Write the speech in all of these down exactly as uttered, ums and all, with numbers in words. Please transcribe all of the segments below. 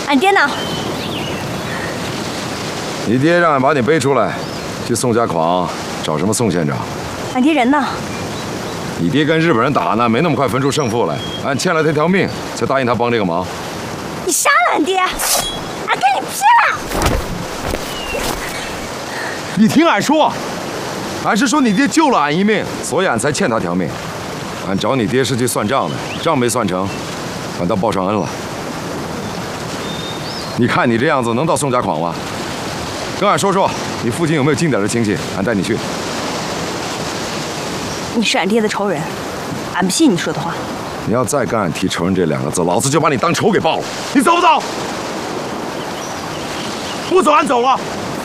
俺爹呢？ 你爹让俺把你背出来，去宋家矿找什么宋县长？ 俺爹人呢？ 你爹跟日本人打呢，没那么快分出胜负来。俺欠了他条命，才答应他帮这个忙。 你杀了俺爹，俺跟你拼了！ 你听俺说，俺是说你爹救了俺一命，所以俺才欠他条命。俺找你爹是去算账的，账没算成，俺倒报上恩了。你看你这样子能到宋家矿吗？跟俺说说，你附近有没有近点的亲戚？俺带你去。 你是俺爹的仇人，俺不信你说的话。 你要再跟俺提仇人这两个字，老子就把你当仇给报了。你走不走？不走，俺走了。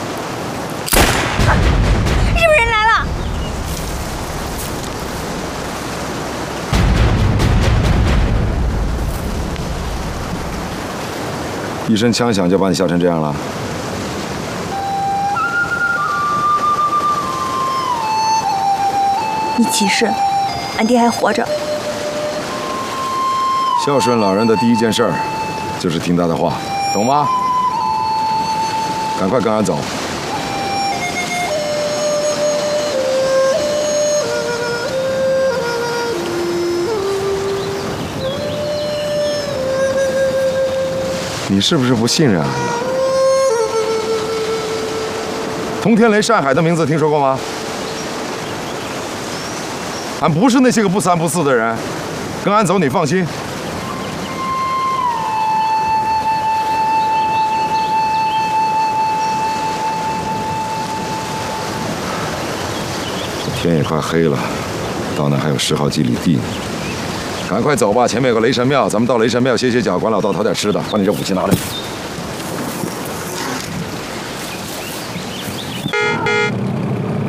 日本人来了！ 一声枪响就把你吓成这样了。 你起誓，俺爹还活着。 孝顺老人的第一件事儿，就是听他的话，懂吗？赶快跟俺走。你是不是不信任俺了？通天雷善海的名字听说过吗？俺不是那些个不三不四的人，跟俺走你放心。天也快黑了，到那还有十好几里地呢。赶快走吧，前面有个雷神庙，咱们到雷神庙歇歇脚，管老道讨点吃的，把你这武器拿来。